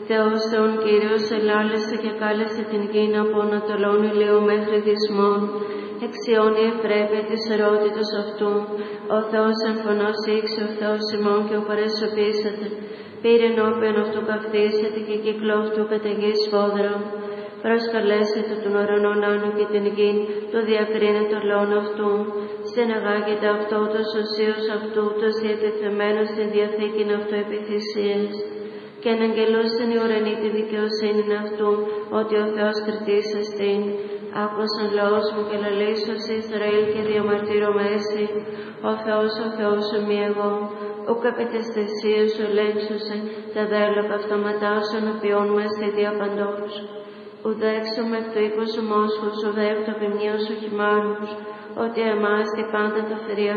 Θεός Θεόν Κύριος ελάλησε και κάλεσε την γη από Ανατολών ηλίου μέχρι δυσμών. Εξιώνει ευπρέπεια της ερώτητος αυτού. Ο Θεός εν φωνός ήξε ο Θεός ημών και ο παρεσωπήσατε. Πήρε ενώπιον αυτού καυτήσετε και κύκλο αυτού καταιγής σφόδρα. Προσκαλέσετε τον ουρανόν άνω και την γη, το διακρίνεται λόν αυτού. Συναγάγεται αυτό ούτως οσίως αυτού, ούτως διατεθειμένος στην διαθήκην αυτού επιθυσίες. Και αναγγελούσαν οι ουρανοί τη δικαιοσύνη αυτού, ότι ο Θεός κριτής εστίν. Άκουσαν λαός μου και λαλήσος Ισραήλ και διαμαρτύρομαι εσύ. Ο Θεός σου μη εγώ. Ουκ επί της θυσίας σου ελέγξουσε, τα δέλωπα αυτόματά σου ενωπιών μας τη διαπαντός. Ουδέ έξουμε εκ του οίκου σου μόσχους, ουδέ εκ του ποιμνίου σου χυμάρους, ότι εμάς και πάντα τα θηρία